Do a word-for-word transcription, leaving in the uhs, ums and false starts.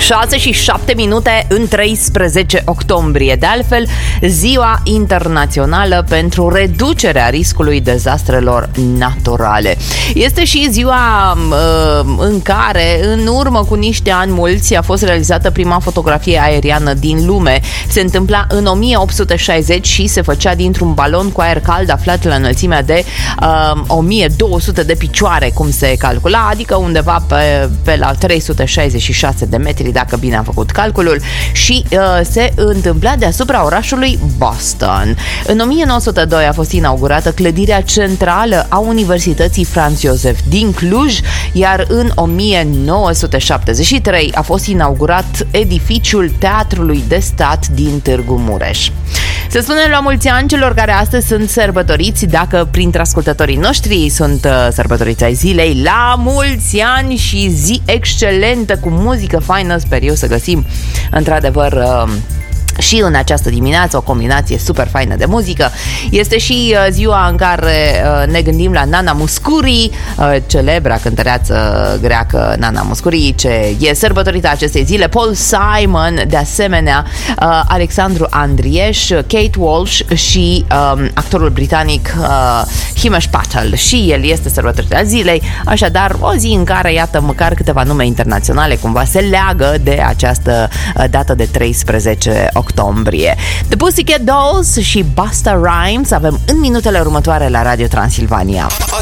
șase și șapte minute în treisprezece octombrie. De altfel, ziua internațională pentru reducerea riscului dezastrelor naturale. Este și ziua uh, în care, în urmă cu niște ani mulți, a fost realizată prima fotografie aeriană din lume. Se întâmpla în o mie opt sute șaizeci și se făcea dintr-un balon cu aer cald aflat la înălțimea de uh, o mie două sute de picioare, cum se calcula, adică undeva pe, pe la trei sute șaizeci și șase de metri, dacă bine am făcut calculul, și uh, se întâmpla deasupra orașului Boston. În o mie nouă sute doi a fost inaugurată clădirea centrală a Universității Franz Josef din Cluj, iar în o mie nouă sute șaptezeci și trei a fost inaugurat edificiul Teatrului de Stat din Târgu Mureș. Să spunem la mulți ani celor care astăzi sunt sărbătoriți, dacă printre ascultătorii noștri sunt uh, sărbătoriți ai zilei. La mulți ani și zi excelentă, cu muzică faină. Sper eu să găsim într-adevăr uh, și în această dimineață o combinație super faină de muzică. Este și uh, ziua în care uh, ne gândim la Nana Mouskouri, uh, celebra cântăreață greacă Nana Mouskouri, ce e sărbătorită acestei zile. Paul Simon, de asemenea, uh, Alexandru Andrieș, Kate Walsh și uh, actorul britanic uh, Himesh Patel. Și el este sărbătorită zilei, așadar o zi în care, iată, măcar câteva nume internaționale cumva se leagă de această uh, dată de treisprezece octombrie. The Pussycat Dolls și Busta Rhymes avem în minutele următoare la Radio Transilvania.